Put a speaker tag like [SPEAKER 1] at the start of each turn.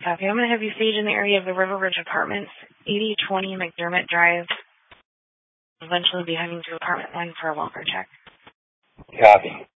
[SPEAKER 1] Copy. I'm going to have you stage in the area of the River Ridge Apartments, 8020 McDermott Drive. Eventually be heading to apartment 1 for a welfare check.
[SPEAKER 2] Copy.